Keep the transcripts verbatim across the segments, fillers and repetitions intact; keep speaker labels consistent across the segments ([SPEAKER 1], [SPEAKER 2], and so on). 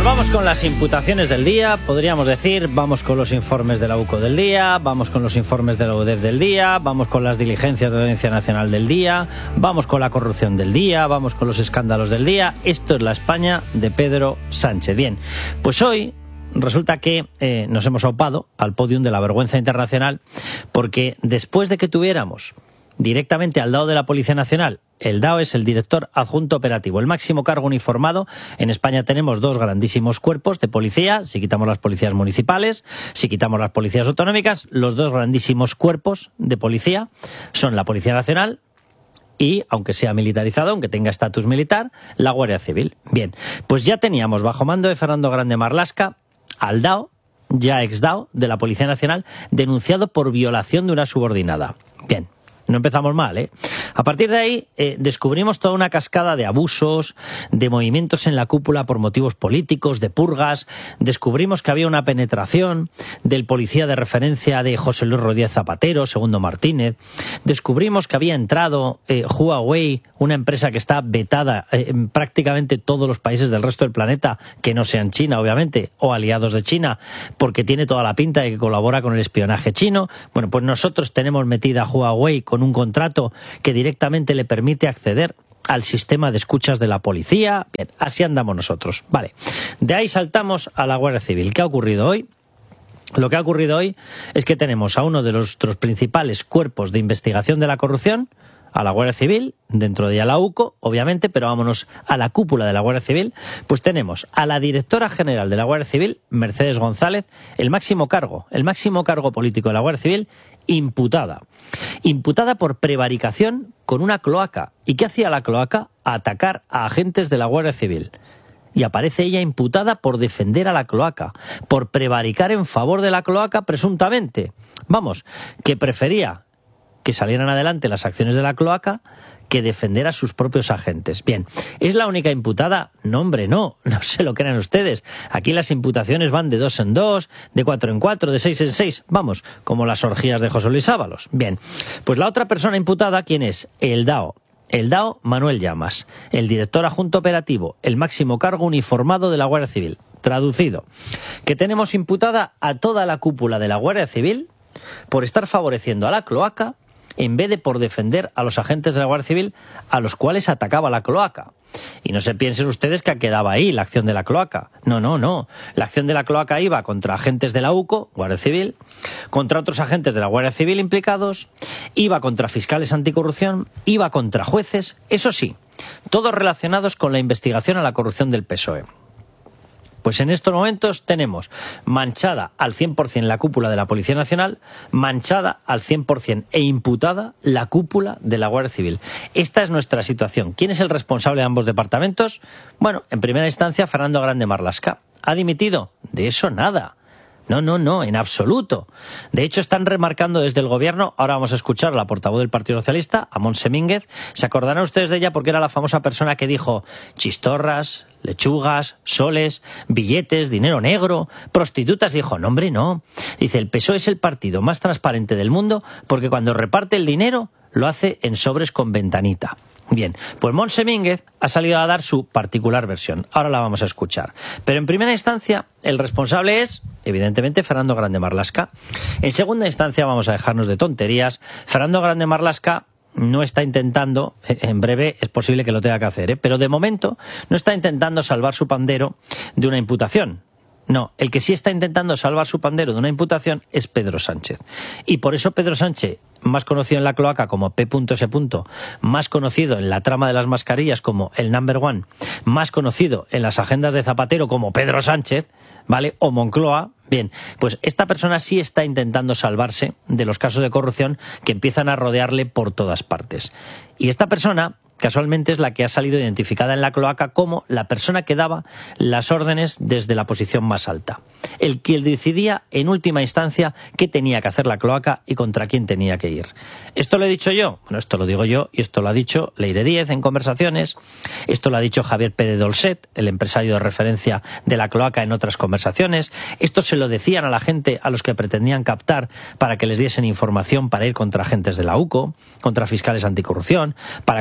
[SPEAKER 1] Pues vamos con las imputaciones del día, podríamos decir, vamos con los informes de la U C O del día, vamos con los informes de la U D E F del día, vamos con las diligencias de la Audiencia Nacional del día, vamos con la corrupción del día, vamos con los escándalos del día. Esto es la España de Pedro Sánchez. Bien, pues hoy resulta que eh, nos hemos aupado al podium de la vergüenza internacional, porque después de que tuviéramos directamente al D A O de la Policía Nacional, el D A O es el director adjunto operativo, el máximo cargo uniformado. En España tenemos dos grandísimos cuerpos de policía, si quitamos las policías municipales, si quitamos las policías autonómicas, los dos grandísimos cuerpos de policía son la Policía Nacional y, aunque sea militarizado, aunque tenga estatus militar, la Guardia Civil. Bien, pues ya teníamos bajo mando de Fernando Grande Marlaska al D A O, ya ex D A O de la Policía Nacional, denunciado por violación de una subordinada. Bien. No empezamos mal, ¿eh? A partir de ahí eh, descubrimos toda una cascada de abusos, de movimientos en la cúpula por motivos políticos, de purgas. Descubrimos que había una penetración del policía de referencia de José Luis Rodríguez Zapatero, Segundo Martínez. Descubrimos que había entrado eh, Huawei, una empresa que está vetada eh, en prácticamente todos los países del resto del planeta, que no sean China, obviamente, o aliados de China, porque tiene toda la pinta de que colabora con el espionaje chino. Bueno, pues nosotros tenemos metida a Huawei con un contrato que directamente le permite acceder al sistema de escuchas de la policía. Bien, así andamos nosotros. Vale, de ahí saltamos a la Guardia Civil. ¿Qué ha ocurrido hoy? Lo que ha ocurrido hoy es que tenemos a uno de nuestros principales cuerpos de investigación de la corrupción, a la Guardia Civil, dentro de ella la U C O, obviamente, pero vámonos a la cúpula de la Guardia Civil, pues tenemos a la directora general de la Guardia Civil, Mercedes González, el máximo cargo, el máximo cargo político de la Guardia Civil, imputada. Imputada por prevaricación con una cloaca. ¿Y qué hacía la cloaca? Atacar a agentes de la Guardia Civil. Y aparece ella imputada por defender a la cloaca, por prevaricar en favor de la cloaca presuntamente. Vamos, que prefería que salieran adelante las acciones de la cloaca que defender a sus propios agentes. Bien, ¿es la única imputada? No, hombre, no, no se lo crean ustedes. Aquí las imputaciones van de dos en dos, de cuatro en cuatro, de seis en seis, vamos, como las orgías de José Luis Ábalos. Bien, pues la otra persona imputada, ¿quién es? El D A O. El D A O, Manuel Llamas, el director adjunto operativo, el máximo cargo uniformado de la Guardia Civil. Traducido, que tenemos imputada a toda la cúpula de la Guardia Civil por estar favoreciendo a la cloaca en vez de por defender a los agentes de la Guardia Civil a los cuales atacaba la cloaca. Y no se piensen ustedes que quedaba ahí la acción de la cloaca. No, no, no. La acción de la cloaca iba contra agentes de la U C O, Guardia Civil, contra otros agentes de la Guardia Civil implicados, iba contra fiscales anticorrupción, iba contra jueces, eso sí, todos relacionados con la investigación a la corrupción del P S O E. Pues en estos momentos tenemos manchada al cien por cien la cúpula de la Policía Nacional, manchada al cien por cien e imputada la cúpula de la Guardia Civil. Esta es nuestra situación. ¿Quién es el responsable de ambos departamentos? Bueno, en primera instancia, Fernando Grande Marlaska. ¿Ha dimitido? De eso nada. No, no, no, en absoluto. De hecho, están remarcando desde el gobierno, ahora vamos a escuchar a la portavoz del Partido Socialista, a Montse Mínguez. Se acordarán ustedes de ella porque era la famosa persona que dijo chistorras, lechugas, soles, billetes, dinero negro, prostitutas. Dijo, no, hombre, no. Dice, el P S O E es el partido más transparente del mundo porque cuando reparte el dinero lo hace en sobres con ventanita. Bien, pues Montse Mínguez ha salido a dar su particular versión. Ahora la vamos a escuchar. Pero en primera instancia, el responsable es, evidentemente, Fernando Grande Marlaska. En segunda instancia, vamos a dejarnos de tonterías. Fernando Grande Marlaska no está intentando, en breve es posible que lo tenga que hacer, ¿eh? Pero de momento no está intentando salvar su pandero de una imputación. No, el que sí está intentando salvar su pandero de una imputación es Pedro Sánchez. Y por eso Pedro Sánchez, más conocido en la cloaca como P S, más conocido en la trama de las mascarillas como el number one, más conocido en las agendas de Zapatero como Pedro Sánchez, ¿vale? O Moncloa. Bien, pues esta persona sí está intentando salvarse de los casos de corrupción que empiezan a rodearle por todas partes. Y esta persona casualmente es la que ha salido identificada en la cloaca como la persona que daba las órdenes desde la posición más alta. El que decidía en última instancia qué tenía que hacer la cloaca y contra quién tenía que ir. ¿Esto lo he dicho yo? Bueno, esto lo digo yo y esto lo ha dicho Leire Díez en conversaciones. Esto lo ha dicho Javier Pérez Dolcet, el empresario de referencia de la cloaca, en otras conversaciones. Esto se lo decían a la gente a los que pretendían captar para que les diesen información para ir contra agentes de la U C O, contra fiscales anticorrupción, para conseguir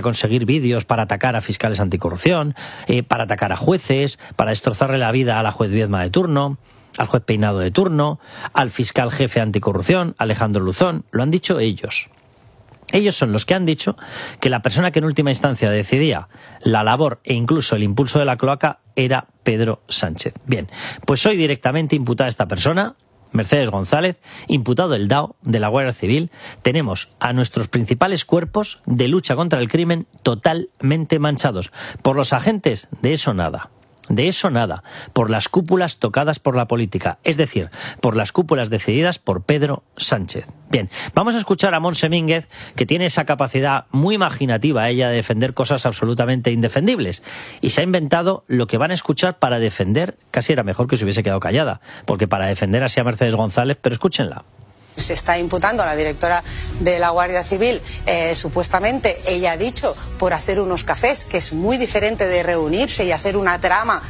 [SPEAKER 1] vídeos para atacar a fiscales anticorrupción, eh, para atacar a jueces, para destrozarle la vida a la juez Viedma de turno, al juez Peinado de turno, al fiscal jefe anticorrupción, Alejandro Luzón. Lo han dicho ellos. Ellos son los que han dicho que la persona que en última instancia decidía la labor e incluso el impulso de la cloaca era Pedro Sánchez. Bien, pues hoy directamente imputada esta persona, Mercedes González, imputado del D A O, de la Guardia Civil. Tenemos a nuestros principales cuerpos de lucha contra el crimen totalmente manchados. Por los agentes, de eso nada. De eso nada, por las cúpulas tocadas por la política, es decir, por las cúpulas decididas por Pedro Sánchez. Bien, vamos a escuchar a Montse Mínguez, que tiene esa capacidad muy imaginativa ella de defender cosas absolutamente indefendibles, y se ha inventado lo que van a escuchar para defender, casi era mejor que se hubiese quedado callada, porque para defender así a Mercedes González, pero escúchenla.
[SPEAKER 2] Se está imputando a la directora de la Guardia Civil, eh, supuestamente, ella ha dicho, por hacer unos cafés, que es muy diferente de reunirse y hacer una trama.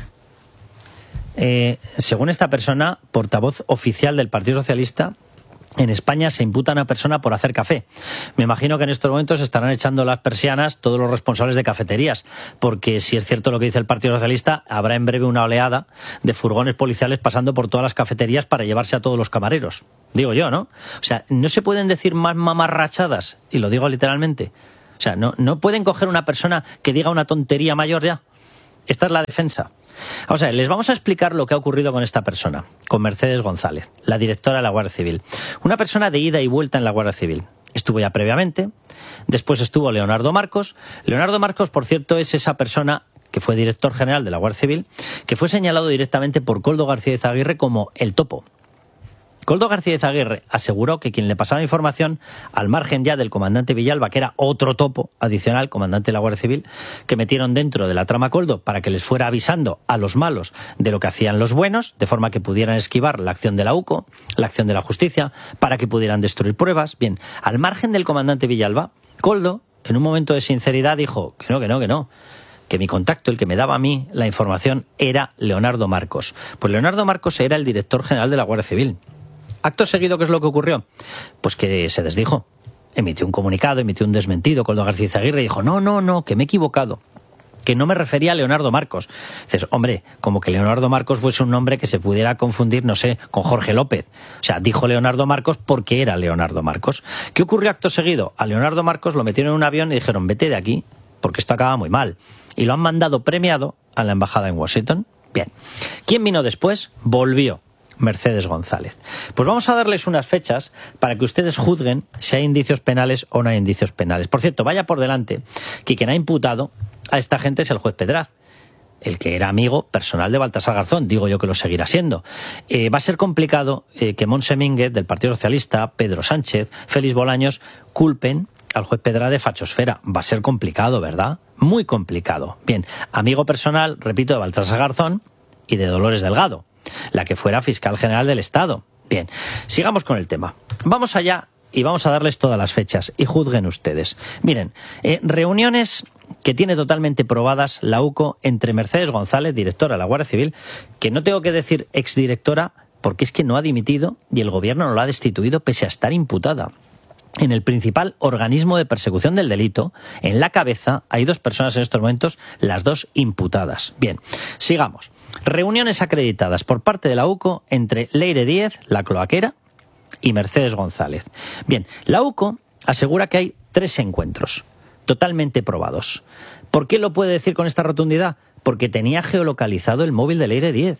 [SPEAKER 1] Eh, según esta persona, portavoz oficial del Partido Socialista, en España se imputa a una persona por hacer café. Me imagino que en estos momentos estarán echando las persianas todos los responsables de cafeterías, porque si es cierto lo que dice el Partido Socialista, habrá en breve una oleada de furgones policiales pasando por todas las cafeterías para llevarse a todos los camareros. Digo yo, ¿no? O sea, no se pueden decir más mamarrachadas, y lo digo literalmente. O sea, no, no pueden coger una persona que diga una tontería mayor ya. Esta es la defensa. O sea, les vamos a explicar lo que ha ocurrido con esta persona, con Mercedes González, la directora de la Guardia Civil. Una persona de ida y vuelta en la Guardia Civil. Estuvo ya previamente, después estuvo Leonardo Marcos. Leonardo Marcos, por cierto, es esa persona que fue director general de la Guardia Civil, que fue señalado directamente por Koldo García Izaguirre como el topo. Koldo García Izaguirre aseguró que quien le pasaba información, al margen ya del comandante Villalba, que era otro topo adicional, comandante de la Guardia Civil, que metieron dentro de la trama Koldo para que les fuera avisando a los malos de lo que hacían los buenos, de forma que pudieran esquivar la acción de la U C O, la acción de la justicia, para que pudieran destruir pruebas. Bien, al margen del comandante Villalba, Koldo, en un momento de sinceridad, dijo que no, que no, que no. que mi contacto, el que me daba a mí la información, era Leonardo Marcos. Pues Leonardo Marcos era el director general de la Guardia Civil. Acto seguido, ¿qué es lo que ocurrió? Pues que se desdijo. Emitió un comunicado, emitió un desmentido. Koldo García Izaguirre dijo, no, no, no, que me he equivocado, que no me refería a Leonardo Marcos. Dices, hombre, como que Leonardo Marcos fuese un nombre que se pudiera confundir, no sé, con Jorge López. O sea, dijo Leonardo Marcos porque era Leonardo Marcos. ¿Qué ocurrió acto seguido? A Leonardo Marcos lo metieron en un avión y dijeron, vete de aquí, porque esto acaba muy mal. Y lo han mandado premiado a la embajada en Washington. Bien. ¿Quién vino después? Volvió Mercedes González. Pues vamos a darles unas fechas para que ustedes juzguen si hay indicios penales o no hay indicios penales. Por cierto, vaya por delante que quien ha imputado a esta gente es el juez Pedraz, el que era amigo personal de Baltasar Garzón. Digo yo que lo seguirá siendo. Eh, va a ser complicado eh, que Montse Mínguez, del Partido Socialista, Pedro Sánchez, Félix Bolaños, culpen al juez Pedraz de fachosfera. Va a ser complicado, ¿verdad? Muy complicado. Bien, amigo personal, repito, de Baltasar Garzón y de Dolores Delgado, la que fuera fiscal general del Estado. Bien, sigamos con el tema. Vamos allá y vamos a darles todas las fechas y juzguen ustedes. Miren, eh, reuniones que tiene totalmente probadas la U C O entre Mercedes González, directora de la Guardia Civil, que no tengo que decir exdirectora porque es que no ha dimitido y el gobierno no la ha destituido pese a estar imputada. En el principal organismo de persecución del delito, en la cabeza, hay dos personas en estos momentos, las dos imputadas. Bien, sigamos. Reuniones acreditadas por parte de la U C O entre Leire Díez, la cloaquera, y Mercedes González. Bien, la U C O asegura que hay tres encuentros totalmente probados. ¿Por qué lo puede decir con esta rotundidad? Porque tenía geolocalizado el móvil de Leire Díez.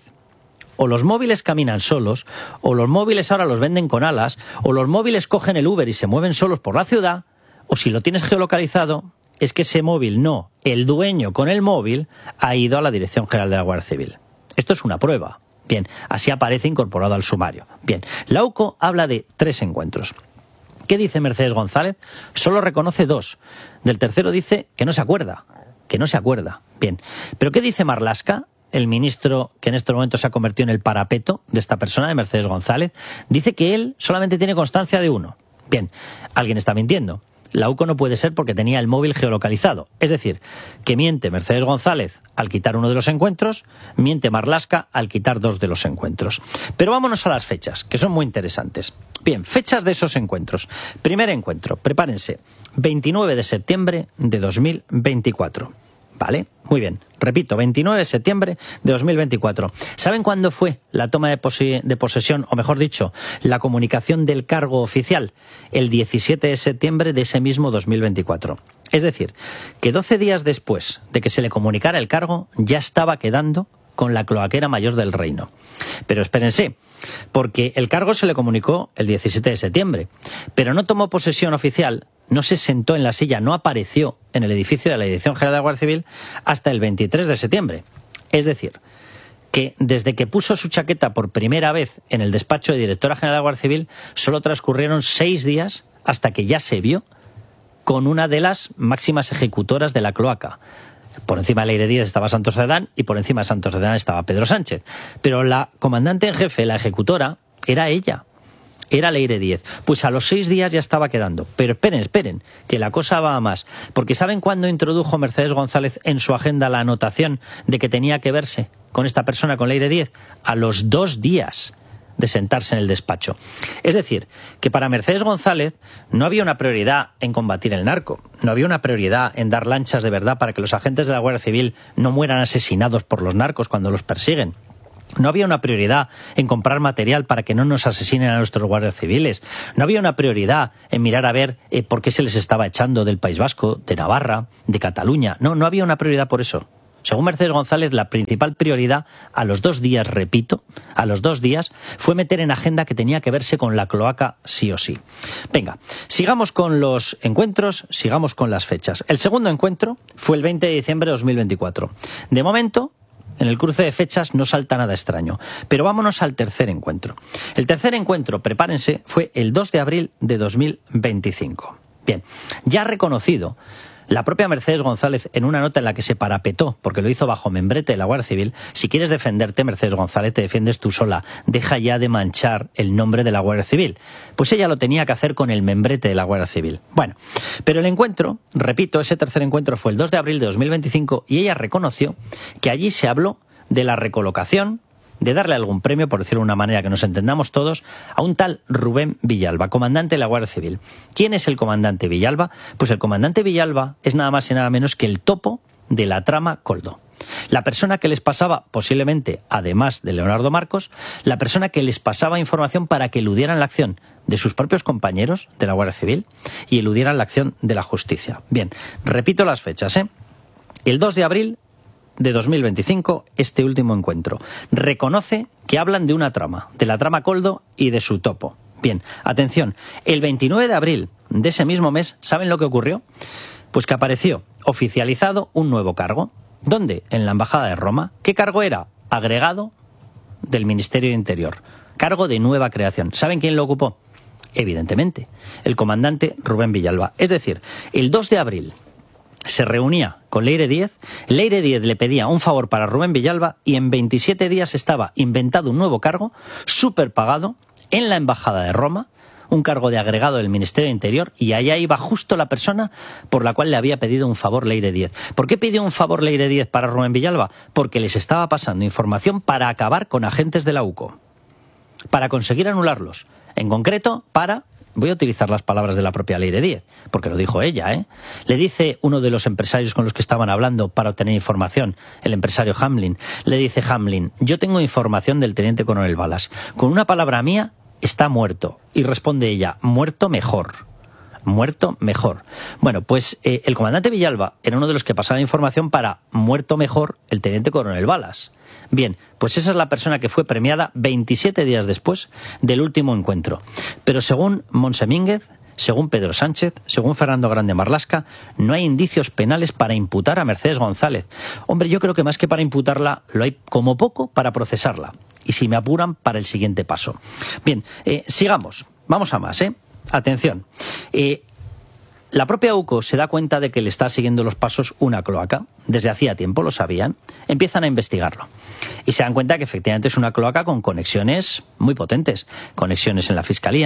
[SPEAKER 1] O los móviles caminan solos, o los móviles ahora los venden con alas, o los móviles cogen el Uber y se mueven solos por la ciudad, o si lo tienes geolocalizado, es que ese móvil no, el dueño con el móvil ha ido a la Dirección General de la Guardia Civil. Esto es una prueba. Bien, así aparece incorporado al sumario. Bien, la U C O habla de tres encuentros. ¿Qué dice Mercedes González? Solo reconoce dos. Del tercero dice que no se acuerda, que no se acuerda. Bien, ¿pero qué dice Marlaska, el ministro que en este momento se ha convertido en el parapeto de esta persona, de Mercedes González? Dice que él solamente tiene constancia de uno. Bien, alguien está mintiendo. la U C O no puede ser porque tenía el móvil geolocalizado. Es decir, que miente Mercedes González al quitar uno de los encuentros, miente Marlaska al quitar dos de los encuentros. Pero vámonos a las fechas, que son muy interesantes. Bien, fechas de esos encuentros. Primer encuentro, prepárense, veintinueve de septiembre de dos mil veinticuatro. ¿Vale? Muy bien. Repito, veintinueve de septiembre de dos mil veinticuatro. ¿Saben cuándo fue la toma de, pos- de posesión, o mejor dicho, la comunicación del cargo oficial? El diecisiete de septiembre de ese mismo dos mil veinticuatro. Es decir, que doce días después de que se le comunicara el cargo, ya estaba quedando con la cloaquera mayor del reino. Pero espérense, porque el cargo se le comunicó el diecisiete de septiembre, pero no tomó posesión oficial, no se sentó en la silla, no apareció en el edificio de la Dirección General de la Guardia Civil hasta el veintitrés de septiembre. Es decir, que desde que puso su chaqueta por primera vez en el despacho de Directora General de la Guardia Civil, solo transcurrieron seis días hasta que ya se vio con una de las máximas ejecutoras de la cloaca. Por encima de Leire Díez estaba Santos Cerdán y por encima de Santos Cerdán estaba Pedro Sánchez. Pero la comandante en jefe, la ejecutora, era ella. Era Leire Díez. Pues a los seis días ya estaba quedando. Pero esperen, esperen, que la cosa va a más. Porque ¿saben cuándo introdujo Mercedes González en su agenda la anotación de que tenía que verse con esta persona, con Leire Díez? A los dos días de sentarse en el despacho. Es decir, que para Mercedes González no había una prioridad en combatir el narco, no había una prioridad en dar lanchas de verdad para que los agentes de la Guardia Civil no mueran asesinados por los narcos cuando los persiguen. No había una prioridad en comprar material para que no nos asesinen a nuestros guardias civiles. No había una prioridad en mirar a ver eh, por qué se les estaba echando del País Vasco, de Navarra, de Cataluña. No, no había una prioridad por eso. Según Mercedes González, la principal prioridad a los dos días, repito, a los dos días, fue meter en agenda que tenía que verse con la cloaca sí o sí. Venga, sigamos con los encuentros, sigamos con las fechas. El segundo encuentro fue el veinte de diciembre de dos mil veinticuatro. De momento, en el cruce de fechas no salta nada extraño. Pero vámonos al tercer encuentro. El tercer encuentro, prepárense, fue el dos de abril de dos mil veinticinco. Bien, ya reconocido la propia Mercedes González en una nota en la que se parapetó, porque lo hizo bajo membrete de la Guardia Civil. Si quieres defenderte, Mercedes González, te defiendes tú sola. Deja ya de manchar el nombre de la Guardia Civil. Pues ella lo tenía que hacer con el membrete de la Guardia Civil. Bueno, pero el encuentro, repito, ese tercer encuentro fue el dos de abril de dos mil veinticinco y ella reconoció que allí se habló de la recolocación, de darle algún premio, por decirlo de una manera que nos entendamos todos, a un tal Rubén Villalba, comandante de la Guardia Civil. ¿Quién es el comandante Villalba? Pues el comandante Villalba es nada más y nada menos que el topo de la trama Koldo. La persona que les pasaba, posiblemente, además de Leonardo Marcos, la persona que les pasaba información para que eludieran la acción de sus propios compañeros de la Guardia Civil y eludieran la acción de la justicia. Bien, repito las fechas, ¿eh? El dos de abril de dos mil veinticinco, este último encuentro. Reconoce que hablan de una trama, de la trama Koldo y de su topo. Bien, atención, el veintinueve de abril de ese mismo mes, ¿saben lo que ocurrió? Pues que apareció oficializado un nuevo cargo. ¿Dónde? En la Embajada de Roma. ¿Qué cargo era? Agregado del Ministerio de Interior. Cargo de nueva creación. ¿Saben quién lo ocupó? Evidentemente, el comandante Rubén Villalba. Es decir, el dos de abril se reunía con Leire Díez, Leire Díez le pedía un favor para Rubén Villalba y en veintisiete días estaba inventado un nuevo cargo, súper pagado, en la Embajada de Roma, un cargo de agregado del Ministerio de Interior, y allá iba justo la persona por la cual le había pedido un favor Leire Díez. ¿Por qué pidió un favor Leire Díez para Rubén Villalba? Porque les estaba pasando información para acabar con agentes de la U C O, para conseguir anularlos, en concreto para... Voy a utilizar las palabras de la propia Leire Díez, porque lo dijo ella, ¿eh? Le dice uno de los empresarios con los que estaban hablando para obtener información, el empresario Hamlin, le dice Hamlin, yo tengo información del teniente coronel Balas. Con una palabra mía, está muerto. Y responde ella, muerto mejor. Muerto mejor. Bueno, pues eh, el comandante Villalba era uno de los que pasaba información para muerto mejor el teniente coronel Balas. Bien, pues esa es la persona que fue premiada veintisiete días después del último encuentro. Pero según Montse Mínguez, según Pedro Sánchez, según Fernando Grande Marlaska, no hay indicios penales para imputar a Mercedes González. Hombre, yo creo que más que para imputarla, lo hay como poco para procesarla. Y si me apuran, para el siguiente paso. Bien, eh, sigamos. Vamos a más, ¿eh? Atención. Eh, La propia U C O se da cuenta de que le está siguiendo los pasos una cloaca. Desde hacía tiempo lo sabían. Empiezan a investigarlo. Y se dan cuenta que efectivamente es una cloaca con conexiones muy potentes. Conexiones en la Fiscalía,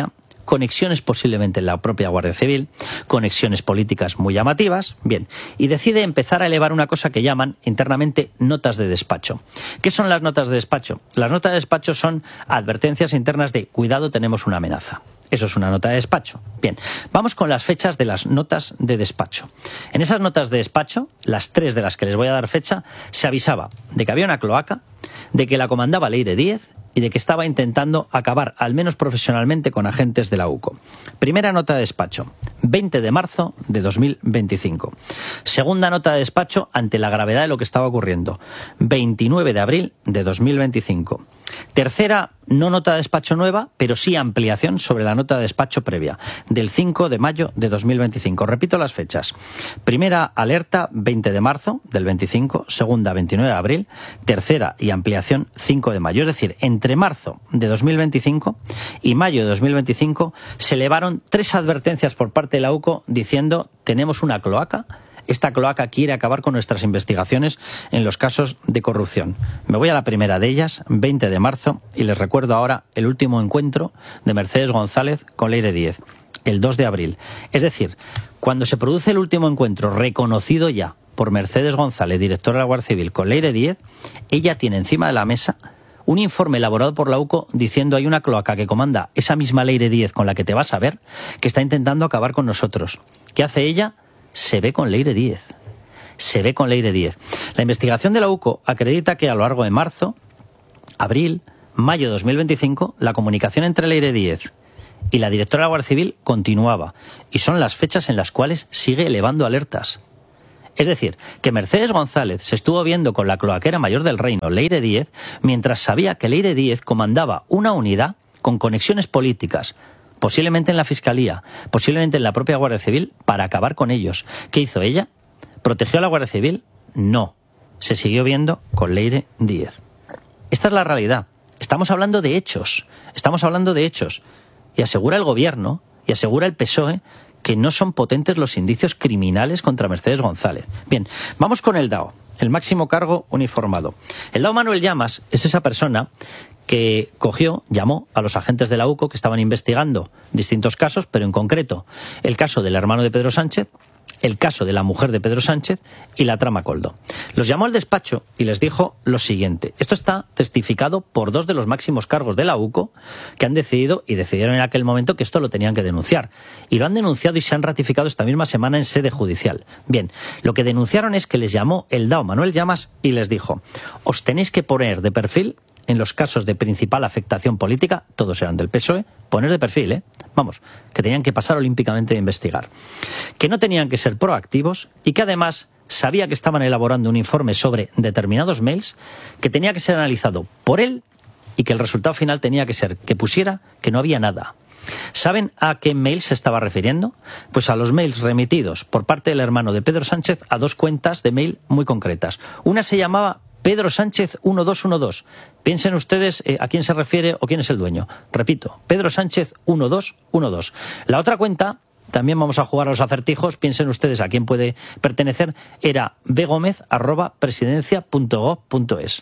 [SPEAKER 1] conexiones posiblemente en la propia Guardia Civil, conexiones políticas muy llamativas, bien, y decide empezar a elevar una cosa que llaman internamente notas de despacho. ¿Qué son las notas de despacho? Las notas de despacho son advertencias internas de cuidado, tenemos una amenaza. Eso es una nota de despacho. Bien, vamos con las fechas de las notas de despacho. En esas notas de despacho, las tres de las que les voy a dar fecha, se avisaba de que había una cloaca, de que la comandaba Leire Díez y de que estaba intentando acabar, al menos profesionalmente, con agentes de la UCO. Primera nota de despacho, veinte de marzo de dos mil veinticinco. Segunda nota de despacho ante la gravedad de lo que estaba ocurriendo, veintinueve de abril de dos mil veinticinco. Tercera, no nota de despacho nueva, pero sí ampliación sobre la nota de despacho previa, del cinco de mayo de dos mil veinticinco. Repito las fechas. Primera alerta, veinte de marzo del veinticinco. Segunda, veintinueve de abril. Tercera y ampliación, cinco de mayo. Es decir, entre marzo de dos mil veinticinco y mayo de dos mil veinticinco se elevaron tres advertencias por parte de la UCO diciendo: tenemos una cloaca. Esta cloaca quiere acabar con nuestras investigaciones en los casos de corrupción. Me voy a la primera de ellas, veinte de marzo, y les recuerdo ahora el último encuentro de Mercedes González con Leire Díez, el dos de abril. Es decir, cuando se produce el último encuentro reconocido ya por Mercedes González, directora de la Guardia Civil, con Leire Díez, ella tiene encima de la mesa un informe elaborado por la UCO diciendo: hay una cloaca que comanda esa misma Leire Díez con la que te vas a ver, que está intentando acabar con nosotros. ¿Qué hace ella? Se ve con Leire Díez. Se ve con Leire Díez. La investigación de la UCO acredita que a lo largo de marzo, abril, mayo de dos mil veinticinco, la comunicación entre Leire Díez y la directora de la Guardia Civil continuaba. Y son las fechas en las cuales sigue elevando alertas. Es decir, que Mercedes González se estuvo viendo con la cloaquera mayor del reino, Leire Díez, mientras sabía que Leire Díez comandaba una unidad con conexiones políticas, posiblemente en la Fiscalía, posiblemente en la propia Guardia Civil, para acabar con ellos. ¿Qué hizo ella? ¿Protegió a la Guardia Civil? No. Se siguió viendo con Leire Díez. Esta es la realidad. Estamos hablando de hechos. Estamos hablando de hechos. Y asegura el Gobierno, y asegura el P S O E, que no son potentes los indicios criminales contra Mercedes González. Bien, vamos con el D A O, el máximo cargo uniformado. El D A O Manuel Llamas es esa persona que cogió, llamó a los agentes de la UCO que estaban investigando distintos casos, pero en concreto el caso del hermano de Pedro Sánchez, el caso de la mujer de Pedro Sánchez y la trama Coldo. Los llamó al despacho y les dijo lo siguiente. Esto está testificado por dos de los máximos cargos de la UCO que han decidido y decidieron en aquel momento que esto lo tenían que denunciar. Y lo han denunciado y se han ratificado esta misma semana en sede judicial. Bien, lo que denunciaron es que les llamó el D A O Manuel Llamas y les dijo: os tenéis que poner de perfil en los casos de principal afectación política, todos eran del P S O E, poner de perfil, ¿eh? Vamos, que tenían que pasar olímpicamente a investigar. Que no tenían que ser proactivos y que además sabía que estaban elaborando un informe sobre determinados mails que tenía que ser analizado por él y que el resultado final tenía que ser que pusiera que no había nada. ¿Saben a qué mails se estaba refiriendo? Pues a los mails remitidos por parte del hermano de Pedro Sánchez a dos cuentas de mail muy concretas. Una se llamaba Pedro Sánchez uno dos uno dos. Piensen ustedes eh, a quién se refiere o quién es el dueño. Repito, Pedro Sánchez uno dos uno dos. La otra cuenta, también vamos a jugar a los acertijos, piensen ustedes a quién puede pertenecer, era begomez arroba presidencia punto gob punto es.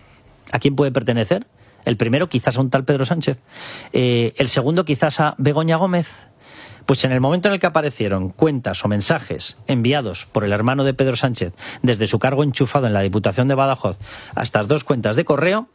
[SPEAKER 1] ¿A quién puede pertenecer? El primero quizás a un tal Pedro Sánchez. Eh, el segundo quizás a Begoña Gómez. Pues en el momento en el que aparecieron cuentas o mensajes enviados por el hermano de Pedro Sánchez desde su cargo enchufado en la Diputación de Badajoz a estas dos cuentas de correo,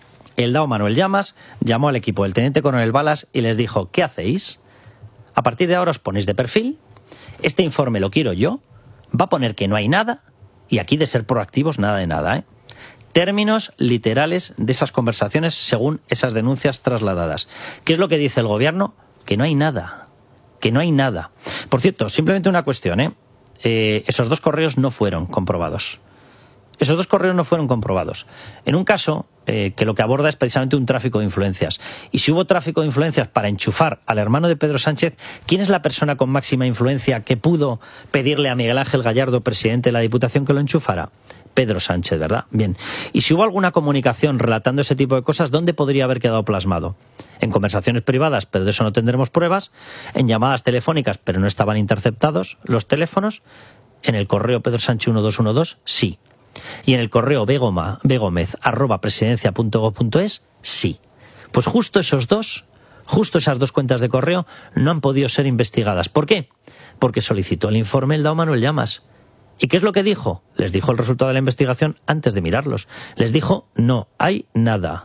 [SPEAKER 1] el D A O Manuel Llamas llamó al equipo del teniente coronel Balas y les dijo: ¿qué hacéis? A partir de ahora os ponéis de perfil, este informe lo quiero yo, va a poner que no hay nada, y aquí de ser proactivos nada de nada, ¿eh? Términos literales de esas conversaciones según esas denuncias trasladadas. ¿Qué es lo que dice el Gobierno? Que no hay nada. Que no hay nada. Por cierto, simplemente una cuestión, ¿eh? Eh, esos dos correos no fueron comprobados. Esos dos correos no fueron comprobados. En un caso eh, que lo que aborda es precisamente un tráfico de influencias. Y si hubo tráfico de influencias para enchufar al hermano de Pedro Sánchez, ¿quién es la persona con máxima influencia que pudo pedirle a Miguel Ángel Gallardo, presidente de la Diputación, que lo enchufara? Pedro Sánchez, ¿verdad? Bien. Y si hubo alguna comunicación relatando ese tipo de cosas, ¿dónde podría haber quedado plasmado? En conversaciones privadas, pero de eso no tendremos pruebas. En llamadas telefónicas, pero no estaban interceptados los teléfonos. En el correo Pedro Sánchez uno dos uno dos, sí. Y en el correo begomez arroba presidencia punto gob punto es, sí. Pues justo esos dos, justo esas dos cuentas de correo no han podido ser investigadas. ¿Por qué? Porque solicitó el informe el D A O Manuel Llamas. ¿Y qué es lo que dijo? Les dijo el resultado de la investigación antes de mirarlos. Les dijo, no hay nada.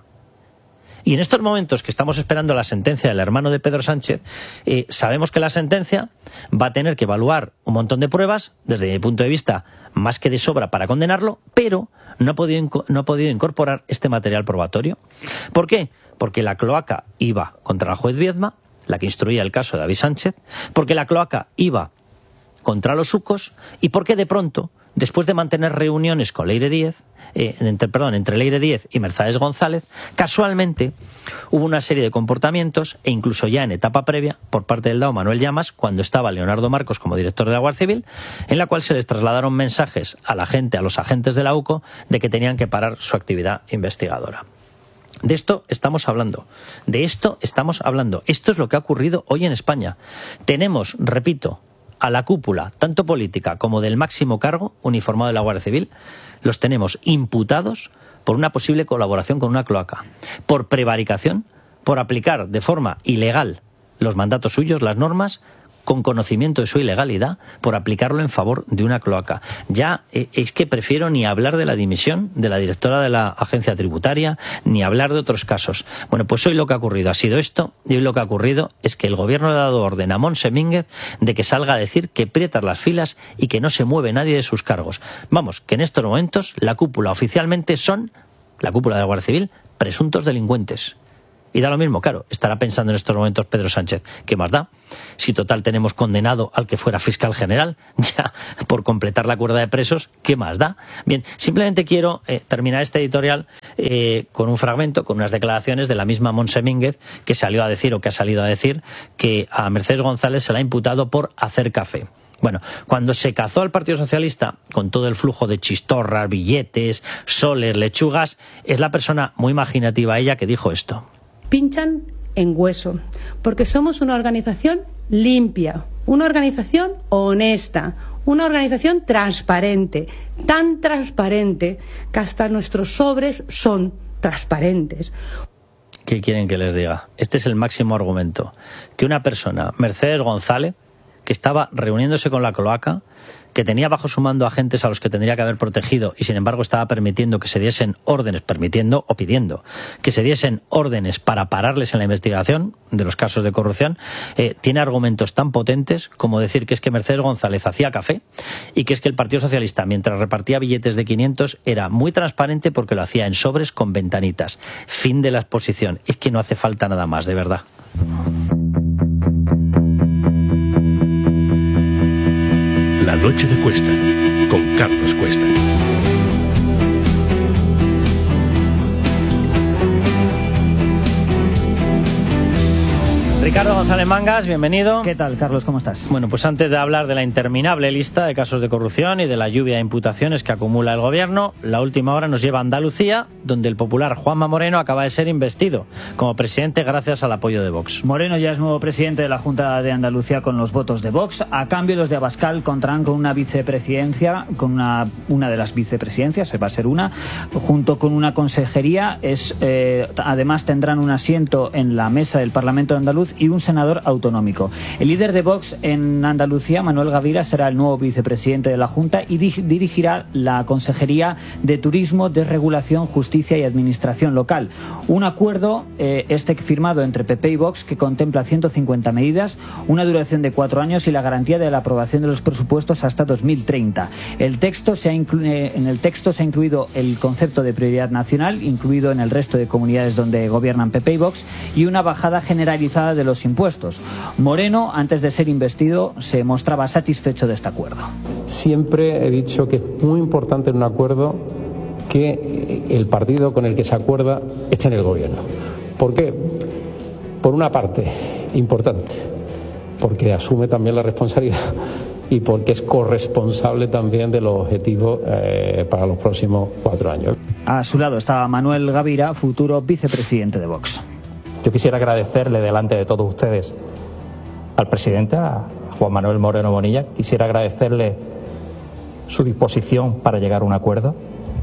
[SPEAKER 1] Y en estos momentos que estamos esperando la sentencia del hermano de Pedro Sánchez, eh, sabemos que la sentencia va a tener que evaluar un montón de pruebas, desde mi punto de vista, más que de sobra para condenarlo, pero no ha podido, no ha podido incorporar este material probatorio. ¿Por qué? Porque la cloaca iba contra la juez Viedma, la que instruía el caso de David Sánchez, porque la cloaca iba contra los Ucos y porque de pronto, después de mantener reuniones con Leire Díez, eh, entre, perdón, entre Leire Díez y Mercedes González, casualmente hubo una serie de comportamientos, e incluso ya en etapa previa, por parte del D A O Manuel Llamas, cuando estaba Leonardo Marcos como director de la Guardia Civil, en la cual se les trasladaron mensajes a la gente, a los agentes de la U C O, de que tenían que parar su actividad investigadora. De esto estamos hablando, de esto estamos hablando. Esto es lo que ha ocurrido hoy en España. Tenemos, repito, a la cúpula, tanto política como del máximo cargo uniformado de la Guardia Civil, los tenemos imputados por una posible colaboración con una cloaca, por prevaricación, por aplicar de forma ilegal los mandatos suyos, las normas, con conocimiento de su ilegalidad, por aplicarlo en favor de una cloaca. Ya eh, es que prefiero ni hablar de la dimisión de la directora de la agencia tributaria, ni hablar de otros casos. Bueno, pues hoy lo que ha ocurrido ha sido esto, y hoy lo que ha ocurrido es que el gobierno le ha dado orden a Monse Mínguez de que salga a decir que aprietan las filas y que no se mueve nadie de sus cargos. Vamos, que en estos momentos la cúpula oficialmente son, la cúpula de la Guardia Civil, presuntos delincuentes. Y da lo mismo, claro, estará pensando en estos momentos Pedro Sánchez, ¿qué más da? Si total tenemos condenado al que fuera fiscal general, ya por completar la cuerda de presos, ¿qué más da? Bien, simplemente quiero eh, terminar este editorial eh, con un fragmento, con unas declaraciones de la misma Monse Mínguez, que salió a decir, o que ha salido a decir, que a Mercedes González se la ha imputado por hacer café. Bueno, cuando se cazó al Partido Socialista con todo el flujo de chistorras, billetes, soles, lechugas, es la persona muy imaginativa ella que dijo esto.
[SPEAKER 3] Pinchan en hueso, porque somos una organización limpia, una organización honesta, una organización transparente, tan transparente que hasta nuestros sobres son transparentes.
[SPEAKER 1] ¿Qué quieren que les diga? Este es el máximo argumento. Que una persona, Mercedes González, que estaba reuniéndose con la cloaca, que tenía bajo su mando agentes a los que tendría que haber protegido y sin embargo estaba permitiendo que se diesen órdenes, permitiendo o pidiendo que se diesen órdenes para pararles en la investigación de los casos de corrupción, eh, tiene argumentos tan potentes como decir que es que Mercedes González hacía café y que es que el Partido Socialista, mientras repartía billetes de quinientos, era muy transparente porque lo hacía en sobres con ventanitas. Fin de la exposición. Es que no hace falta nada más, de verdad.
[SPEAKER 4] La noche de Cuesta, con Carlos Cuesta.
[SPEAKER 1] Ricardo González Mangas, bienvenido.
[SPEAKER 5] ¿Qué tal, Carlos? ¿Cómo estás?
[SPEAKER 1] Bueno, pues antes de hablar de la interminable lista de casos de corrupción y de la lluvia de imputaciones que acumula el gobierno, la última hora nos lleva a Andalucía, donde el popular Juanma Moreno acaba de ser investido como presidente gracias al apoyo de Vox.
[SPEAKER 5] Moreno ya es nuevo presidente de la Junta de Andalucía con los votos de Vox. A cambio, los de Abascal contarán con una vicepresidencia, con una, una de las vicepresidencias, se va a ser una, junto con una consejería. Es, eh, además, tendrán un asiento en la mesa del Parlamento andaluz y un senador autonómico. El líder de Vox en Andalucía, Manuel Gavira, será el nuevo vicepresidente de la Junta y dirigirá la Consejería de Turismo, Desregulación, Justicia y Administración Local. Un acuerdo, eh, este firmado entre P P y Vox, que contempla ciento cincuenta medidas, una duración de cuatro años y la garantía de la aprobación de los presupuestos hasta dos mil treinta. El texto se ha inclu- en el texto se ha incluido el concepto de prioridad nacional, incluido en el resto de comunidades donde gobiernan P P y Vox, y una bajada generalizada de los impuestos. Moreno, antes de ser investido, se mostraba satisfecho de este acuerdo.
[SPEAKER 6] Siempre he dicho que es muy importante en un acuerdo que el partido con el que se acuerda esté en el gobierno. ¿Por qué? Por una parte, importante, porque asume también la responsabilidad y porque es corresponsable también de los objetivos eh, para los próximos cuatro años.
[SPEAKER 5] A su lado estaba Manuel Gavira, futuro vicepresidente de Vox.
[SPEAKER 7] Yo quisiera agradecerle delante de todos ustedes al presidente, a Juan Manuel Moreno Bonilla, quisiera agradecerle su disposición para llegar a un acuerdo,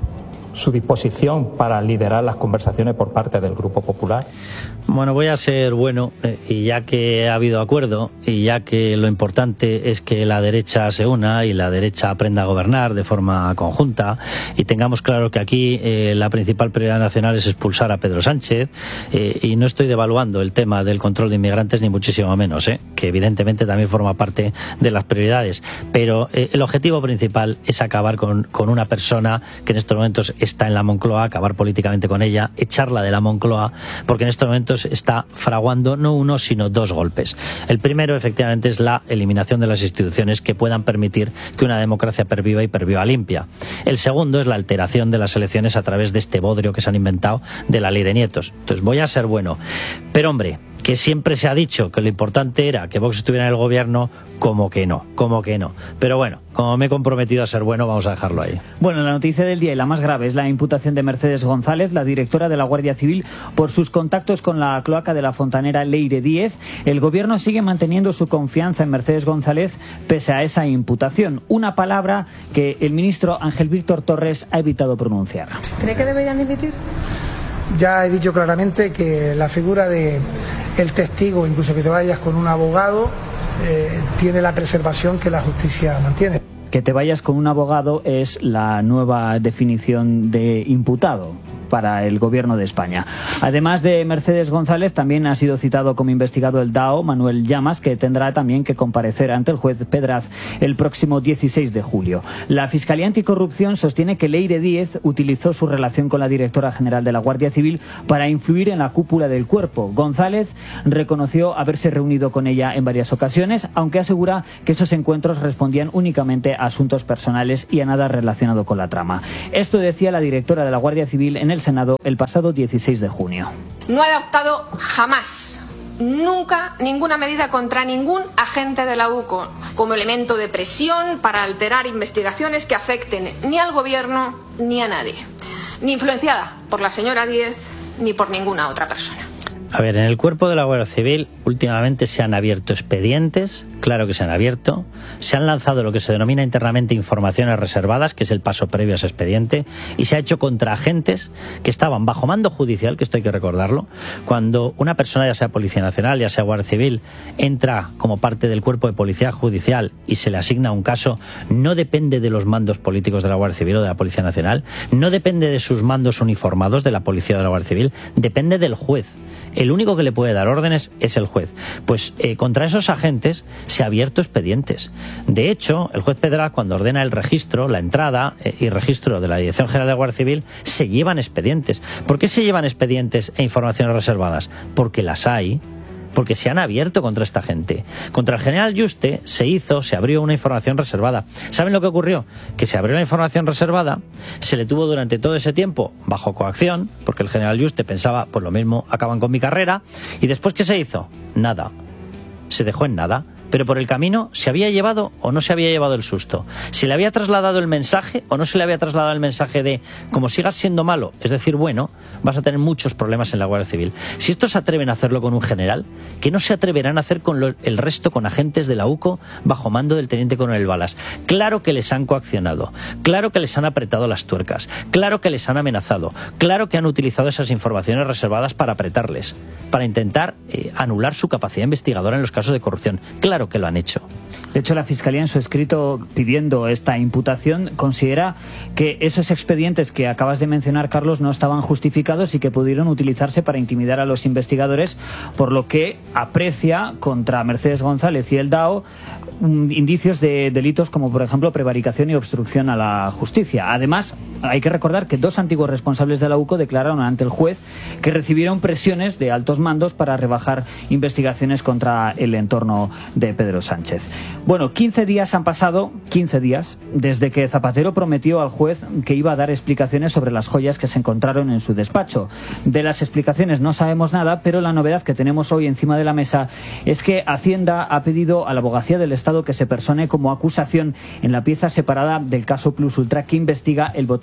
[SPEAKER 7] su disposición para liderar las conversaciones por parte del Grupo Popular.
[SPEAKER 1] Bueno, voy a ser bueno, eh, y ya que ha habido acuerdo, y ya que lo importante es que la derecha se una y la derecha aprenda a gobernar de forma conjunta, y tengamos claro que aquí eh, la principal prioridad nacional es expulsar a Pedro Sánchez, eh, y no estoy devaluando el tema del control de inmigrantes ni muchísimo menos, eh, que evidentemente también forma parte de las prioridades, pero eh, el objetivo principal es acabar con, con una persona que en estos momentos está en la Moncloa, acabar políticamente con ella, echarla de la Moncloa, porque en estos momentos está fraguando no uno sino dos golpes. El primero efectivamente es la eliminación de las instituciones que puedan permitir que una democracia perviva y perviva limpia. El segundo es la alteración de las elecciones a través de este bodrio que se han inventado de la ley de nietos. Entonces voy a ser bueno, pero hombre, que siempre se ha dicho que lo importante era que Vox estuviera en el gobierno, como que no, como que no. Pero bueno, como me he comprometido a ser bueno, vamos a dejarlo ahí.
[SPEAKER 5] Bueno, la noticia del día y la más grave es la imputación de Mercedes González, la directora de la Guardia Civil, por sus contactos con la cloaca de la fontanera Leire Díez. El gobierno sigue manteniendo su confianza en Mercedes González pese a esa imputación, una palabra que el ministro Ángel Víctor Torres ha evitado pronunciar.
[SPEAKER 8] ¿Cree que deberían dimitir?
[SPEAKER 9] Ya he dicho claramente que la figura de el testigo, incluso que te vayas con un abogado, eh, tiene la preservación que la justicia mantiene.
[SPEAKER 5] Que te vayas con un abogado es la nueva definición de imputado para el gobierno de España. Además de Mercedes González, también ha sido citado como investigado el D A O, Manuel Llamas, que tendrá también que comparecer ante el juez Pedraz el próximo dieciséis de julio. La Fiscalía Anticorrupción sostiene que Leire Díez utilizó su relación con la directora general de la Guardia Civil para influir en la cúpula del cuerpo. González reconoció haberse reunido con ella en varias ocasiones, aunque asegura que esos encuentros respondían únicamente a asuntos personales y a nada relacionado con la trama. Esto decía la directora de la Guardia Civil en el Senado el pasado dieciséis de junio.
[SPEAKER 8] No he adoptado jamás, nunca, ninguna medida contra ningún agente de la U C O como elemento de presión para alterar investigaciones que afecten ni al gobierno ni a nadie, ni influenciada por la señora Díez ni por ninguna otra persona.
[SPEAKER 1] A ver, en el cuerpo de la Guardia Civil últimamente se han abierto expedientes, claro que se han abierto, se han lanzado lo que se denomina internamente informaciones reservadas, que es el paso previo a ese expediente, y se ha hecho contra agentes que estaban bajo mando judicial, que esto hay que recordarlo. Cuando una persona, ya sea Policía Nacional, ya sea Guardia Civil, entra como parte del cuerpo de Policía Judicial y se le asigna un caso, no depende de los mandos políticos de la Guardia Civil o de la Policía Nacional, no depende de sus mandos uniformados de la Policía o de la Guardia Civil, depende del juez. El único que le puede dar órdenes es el juez. Pues eh, contra esos agentes se ha abierto expedientes. De hecho, el juez Pedraz, cuando ordena el registro, la entrada eh, y registro de la Dirección General de la Guardia Civil, se llevan expedientes. ¿Por qué se llevan expedientes e informaciones reservadas? Porque las hay. Porque se han abierto contra esta gente. Contra el general Yuste se hizo, se abrió una información reservada. ¿Saben lo que ocurrió? Que se abrió la información reservada, se le tuvo durante todo ese tiempo bajo coacción, porque el general Yuste pensaba, pues lo mismo, acaban con mi carrera, y después ¿qué se hizo? Nada. Se dejó en nada. Pero por el camino, ¿se había llevado o no se había llevado el susto? ¿Se le había trasladado el mensaje o no se le había trasladado el mensaje de, como sigas siendo malo, es decir, bueno, vas a tener muchos problemas en la Guardia Civil? Si estos se atreven a hacerlo con un general, ¿qué no se atreverán a hacer con lo, el resto, con agentes de la U C O bajo mando del teniente coronel Balas? Claro que les han coaccionado, claro que les han apretado las tuercas, claro que les han amenazado, claro que han utilizado esas informaciones reservadas para apretarles, para intentar eh, anular su capacidad investigadora en los casos de corrupción. Claro que lo han hecho.
[SPEAKER 5] De hecho, la Fiscalía en su escrito pidiendo esta imputación considera que esos expedientes que acabas de mencionar, Carlos, no estaban justificados y que pudieron utilizarse para intimidar a los investigadores, por lo que aprecia contra Mercedes González y el D A O um, indicios de delitos como, por ejemplo, prevaricación y obstrucción a la justicia. Además, hay que recordar que dos antiguos responsables de la U C O declararon ante el juez que recibieron presiones de altos mandos para rebajar investigaciones contra el entorno de Pedro Sánchez. Bueno, quince días han pasado, quince días, desde que Zapatero prometió al juez que iba a dar explicaciones sobre las joyas que se encontraron en su despacho. De las explicaciones no sabemos nada, pero la novedad que tenemos hoy encima de la mesa es que Hacienda ha pedido a la Abogacía del Estado que se persone como acusación en la pieza separada del caso Plus Ultra que investiga el botín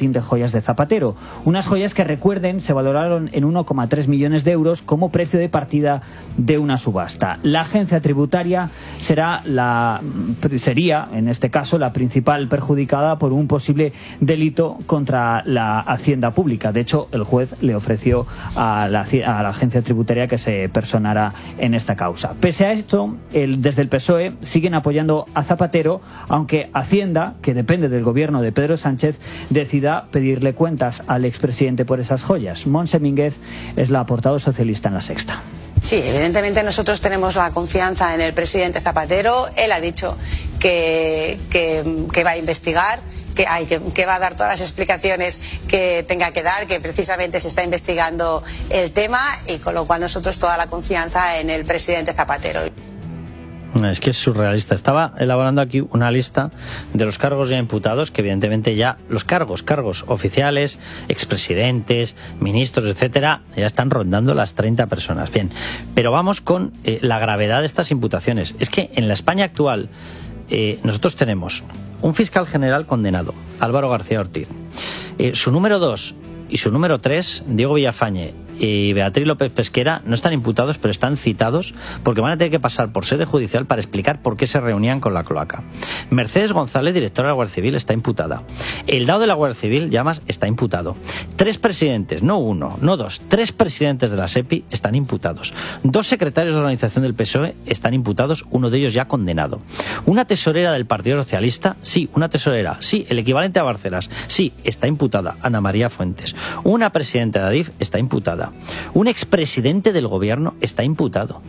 [SPEAKER 5] Boletín de Joyas de Zapatero. Unas joyas que, recuerden, se valoraron en uno coma tres millones de euros como precio de partida de una subasta. La agencia tributaria será la, sería, en este caso, la principal perjudicada por un posible delito contra la hacienda pública. De hecho, el juez le ofreció a la, a la agencia tributaria que se personara en esta causa. Pese a esto, el, desde el P S O E siguen apoyando a Zapatero, aunque Hacienda, que depende del gobierno de Pedro Sánchez, decida pedirle cuentas al expresidente por esas joyas. Montse Mínguez es la portavoz socialista en La Sexta.
[SPEAKER 2] Sí, evidentemente nosotros tenemos la confianza en el presidente Zapatero. Él ha dicho que, que, que va a investigar, que, hay, que, que va a dar todas las explicaciones que tenga que dar, que precisamente se está investigando el tema, y con lo cual nosotros toda la confianza en el presidente Zapatero.
[SPEAKER 1] Es que es surrealista. Estaba elaborando aquí una lista de los cargos ya imputados, que evidentemente ya los cargos, cargos oficiales, expresidentes, ministros, etcétera, ya están rondando las treinta personas. Bien, pero vamos con eh, la gravedad de estas imputaciones. Es que en la España actual eh, nosotros tenemos un fiscal general condenado, Álvaro García Ortiz. Eh, su número dos y su número tres, Diego Villafañe y Beatriz López Pesquera, no están imputados, pero están citados porque van a tener que pasar por sede judicial para explicar por qué se reunían con la cloaca. Mercedes González, directora de la Guardia Civil, está imputada. El dado de la Guardia Civil, Llamas, está imputado. Tres presidentes, no uno, no dos, tres presidentes de la SEPI están imputados. Dos secretarios de organización del P S O E están imputados, uno de ellos ya condenado. Una tesorera del Partido Socialista, sí, una tesorera, sí, el equivalente a Bárcenas, sí, está imputada, Ana María Fuentes. Una presidenta de Adif está imputada. Un expresidente del gobierno está imputado.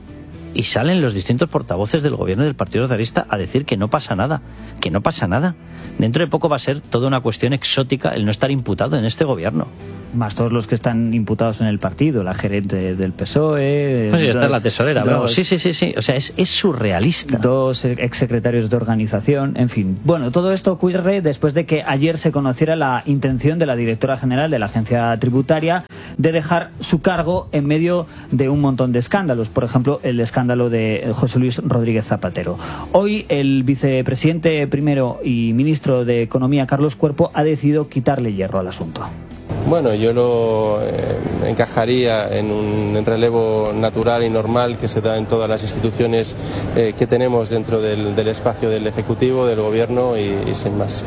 [SPEAKER 1] Y salen los distintos portavoces del gobierno del Partido Socialista a decir que no pasa nada, que no pasa nada. Dentro de poco va a ser toda una cuestión exótica el no estar imputado en este gobierno.
[SPEAKER 5] Más todos los que están imputados en el partido, la gerente del P S O E...
[SPEAKER 1] Pues ya está la tesorera, dos, sí, sí, sí, sí, o sea, es, es surrealista.
[SPEAKER 5] Dos exsecretarios de organización, en fin. Bueno, todo esto ocurre después de que ayer se conociera la intención de la directora general de la agencia tributaria de dejar su cargo en medio de un montón de escándalos, por ejemplo, el escándalo de José Luis Rodríguez Zapatero. Hoy el vicepresidente primero y ministro de Economía, Carlos Cuerpo, ha decidido quitarle hierro al asunto.
[SPEAKER 10] Bueno, yo lo eh, encajaría en un relevo natural y normal que se da en todas las instituciones eh, que tenemos dentro del, del espacio del Ejecutivo, del Gobierno y, y sin más.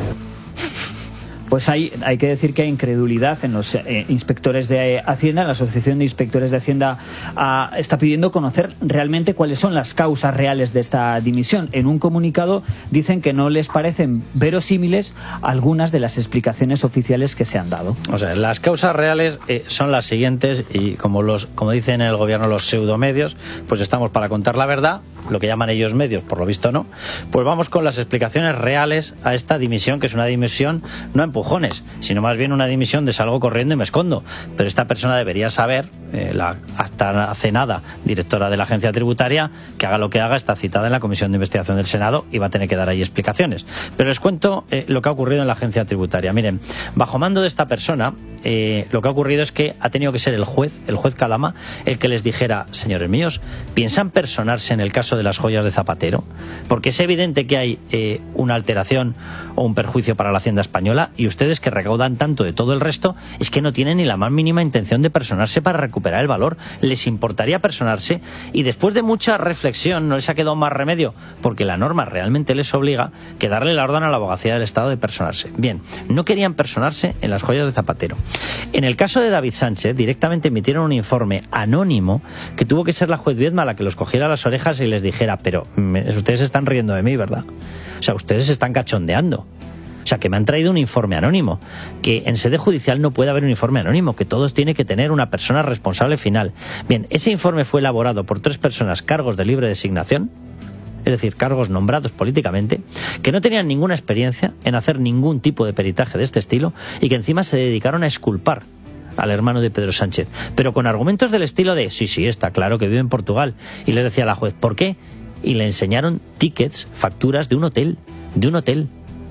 [SPEAKER 5] Pues hay, hay que decir que hay incredulidad en los eh, inspectores de Hacienda. La Asociación de Inspectores de Hacienda ah, está pidiendo conocer realmente cuáles son las causas reales de esta dimisión. En un comunicado dicen que no les parecen verosímiles algunas de las explicaciones oficiales que se han dado.
[SPEAKER 1] O sea, las causas reales eh, son las siguientes, y como los como dicen en el gobierno los pseudomedios, pues estamos para contar la verdad, lo que llaman ellos medios, por lo visto no. Pues vamos con las explicaciones reales a esta dimisión, que es una dimisión no a empujones, sino más bien una dimisión de salgo corriendo y me escondo. Pero esta persona debería saber, eh, la hasta hace nada directora de la agencia tributaria, que haga lo que haga, está citada en la Comisión de Investigación del Senado y va a tener que dar ahí explicaciones. Pero les cuento eh, lo que ha ocurrido en la agencia tributaria. Miren, bajo mando de esta persona, eh, lo que ha ocurrido es que ha tenido que ser el juez, el juez Calama, el que les dijera: señores míos, ¿piensan personarse en el caso de las joyas de Zapatero? Porque es evidente que hay eh, una alteración o un perjuicio para la Hacienda española, y ustedes, que recaudan tanto de todo el resto, es que no tienen ni la más mínima intención de personarse para recuperar el valor. Les importaría personarse, y después de mucha reflexión no les ha quedado más remedio, porque la norma realmente les obliga, que darle la orden a la abogacía del Estado de personarse. Bien, no querían personarse en las joyas de Zapatero. En el caso de David Sánchez, directamente emitieron un informe anónimo que tuvo que ser la juez Viedma la que los cogiera las orejas y les dijera: pero me, ustedes se están riendo de mí, ¿verdad? O sea, ustedes se están cachondeando. O sea, que me han traído un informe anónimo, que en sede judicial no puede haber un informe anónimo, que todos tiene que tener una persona responsable final. Bien, ese informe fue elaborado por tres personas, cargos de libre designación, es decir, cargos nombrados políticamente, que no tenían ninguna experiencia en hacer ningún tipo de peritaje de este estilo, y que encima se dedicaron a exculpar al hermano de Pedro Sánchez, pero con argumentos del estilo de: sí, sí, está claro que vive en Portugal. Y les decía a la juez: ¿por qué? Y le enseñaron tickets, facturas de un hotel, de un hotel.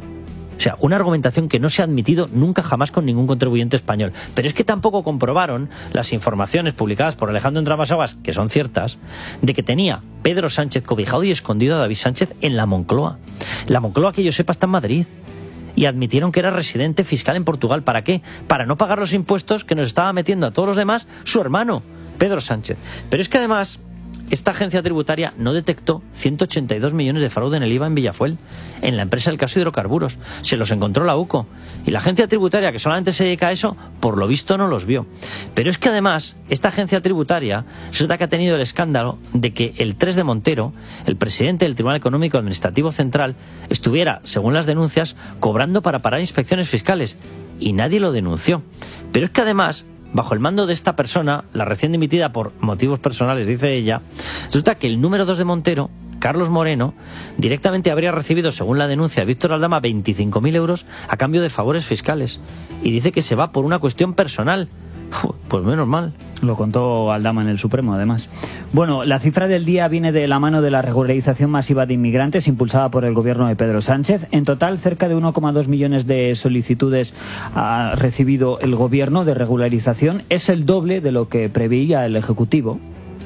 [SPEAKER 1] O sea, una argumentación que no se ha admitido nunca jamás con ningún contribuyente español. Pero es que tampoco comprobaron las informaciones publicadas por Alejandro Entramasaguas, que son ciertas, de que tenía Pedro Sánchez cobijado y escondido a David Sánchez en la Moncloa. La Moncloa, que yo sepa, está en Madrid. y admitieron que era residente fiscal en Portugal. ¿Para qué? Para no pagar los impuestos que nos estaba metiendo a todos los demás su hermano, Pedro Sánchez. Pero es que además esta agencia tributaria no detectó ciento ochenta y dos millones de fraude en el I V A en Villafuel, en la empresa del caso Hidrocarburos. Se los encontró la UCO. Y la agencia tributaria, que solamente se dedica a eso, por lo visto no los vio. Pero es que además, esta agencia tributaria resulta que ha tenido el escándalo de que el tres de Montero, el presidente del Tribunal Económico Administrativo Central, estuviera, según las denuncias, cobrando para parar inspecciones fiscales. Y nadie lo denunció. Pero es que además, bajo el mando de esta persona, la recién dimitida por motivos personales, dice ella, resulta que el número dos de Montero, Carlos Moreno, directamente habría recibido, según la denuncia de Víctor Aldama, veinticinco mil euros a cambio de favores fiscales. Y dice que se va por una cuestión personal. Pues menos mal.
[SPEAKER 5] Lo contó Aldama en el Supremo, además. Bueno, la cifra del día viene de la mano de la regularización masiva de inmigrantes impulsada por el gobierno de Pedro Sánchez. En total, cerca de uno coma dos millones de solicitudes ha recibido el gobierno de regularización. Es el doble de lo que preveía el Ejecutivo.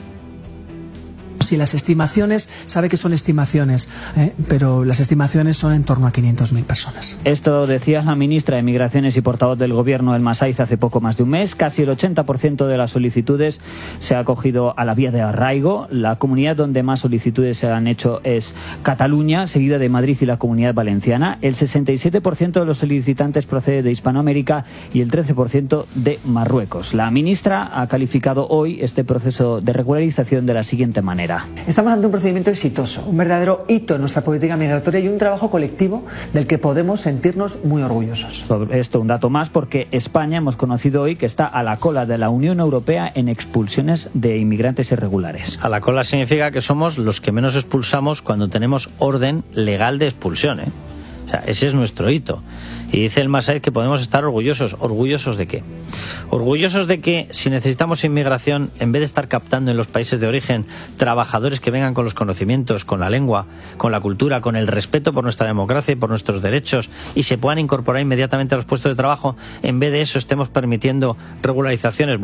[SPEAKER 11] Y las estimaciones, sabe que son estimaciones, ¿eh? pero las estimaciones son en torno a quinientas mil personas.
[SPEAKER 5] Esto decía la ministra de Migraciones y portavoz del Gobierno, Elma Saiz, hace poco más de un mes. Casi el ochenta por ciento de las solicitudes se ha acogido a la vía de arraigo. La comunidad donde más solicitudes se han hecho es Cataluña, seguida de Madrid y la Comunidad Valenciana. El sesenta y siete por ciento de los solicitantes procede de Hispanoamérica y el trece por ciento de Marruecos. La ministra ha calificado hoy este proceso de regularización de la siguiente manera.
[SPEAKER 12] Estamos ante un procedimiento exitoso, un verdadero hito en nuestra política migratoria y un trabajo colectivo del que podemos sentirnos muy orgullosos.
[SPEAKER 5] Sobre esto, un dato más, porque España hemos conocido hoy que está a la cola de la Unión Europea en expulsiones de inmigrantes irregulares.
[SPEAKER 1] A la cola significa que somos los que menos expulsamos cuando tenemos orden legal de expulsión, ¿eh? O sea, ese es nuestro hito. Y dice el Massaid que podemos estar orgullosos. ¿Orgullosos de qué? Orgullosos de que si necesitamos inmigración, en vez de estar captando en los países de origen trabajadores que vengan con los conocimientos, con la lengua, con la cultura, con el respeto por nuestra democracia y por nuestros derechos, y se puedan incorporar inmediatamente a los puestos de trabajo, en vez de eso estemos permitiendo regularizaciones